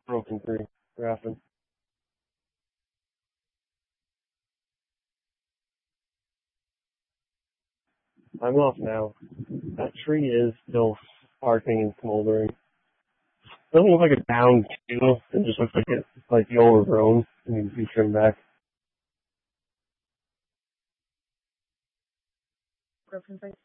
broken tree, grafting. I'm off now. That tree is still sparking and smoldering. It doesn't look like a downed tree. It just looks like it's like overgrown and needs to be trimmed back. Broken tree.